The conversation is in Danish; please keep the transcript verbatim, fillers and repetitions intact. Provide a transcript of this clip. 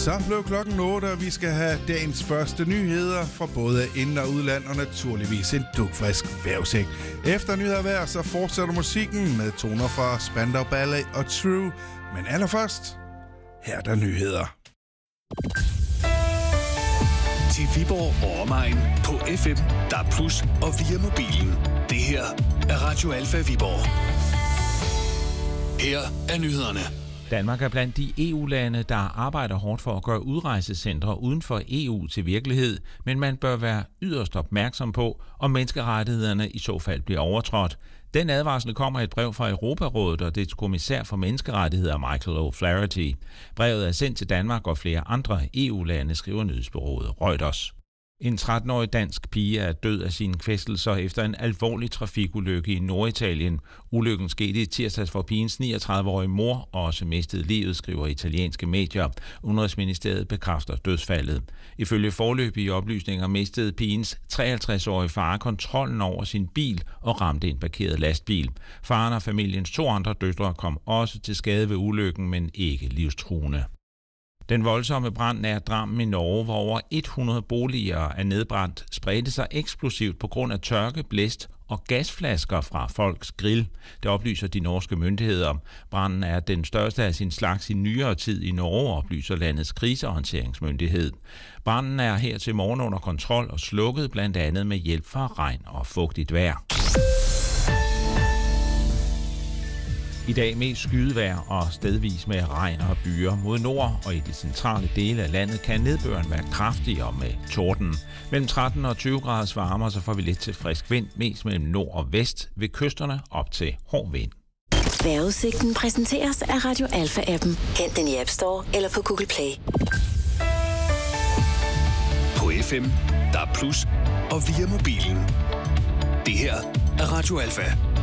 Så blev klokken otte, og vi skal have dagens første nyheder fra både ind- og udland, og naturligvis en dugfrisk vejrudsigt. Efter nyheder hver, så fortsætter musikken med toner fra Spandau Ballet og True. Men allerførst, her er der nyheder. Til Viborg og omegn på F M, D A B plus, og via mobilen. Det her er Radio Alfa Viborg. Her er nyhederne. Danmark er blandt de E U-lande, der arbejder hårdt for at gøre udrejsecentre uden for E U til virkelighed, men man bør være yderst opmærksom på, om menneskerettighederne i så fald bliver overtrådt. Den advarsel kommer i et brev fra Europarådet og dets kommissær for menneskerettigheder, Michael O'Flaherty. Brevet er sendt til Danmark og flere andre E U-lande, skriver nyhedsbureauet Reuters. En tretten-årig dansk pige er død af sine kvæstelser efter en alvorlig trafikulykke i Norditalien. Ulykken skete i tirsdags, hvor pigens niogtredive-årige mor også mistede livet, skriver italienske medier. Udenrigsministeriet bekræfter dødsfaldet. Ifølge foreløbige oplysninger mistede pigens treoghalvtreds-årige far kontrollen over sin bil og ramte en parkeret lastbil. Faren og familiens to andre døtre kom også til skade ved ulykken, men ikke livstruende. Den voldsomme brand nær Drammen i Norge, hvor over hundrede boliger er nedbrændt, spredte sig eksplosivt på grund af tørke, blæst og gasflasker fra folks grill. Det oplyser de norske myndigheder. Branden er den største af sin slags i nyere tid i Norge, oplyser landets krisehåndteringsmyndighed. Branden er her til morgen under kontrol og slukket blandt andet med hjælp fra regn og fugtigt vejr. I dag mest skydevejr og stedvis med regn og byer. Mod nord og i de centrale dele af landet kan nedbøren være kraftigere med torden. Mellem tretten og tyve graders varmere, så får vi lidt til frisk vind, mest mellem nord og vest, ved kysterne op til hård vind. Vejrudsigten præsenteres af Radio Alfa-appen. Hent den i App Store eller på Google Play. På F M, D A B plus, og via mobilen. Det her er Radio Alfa.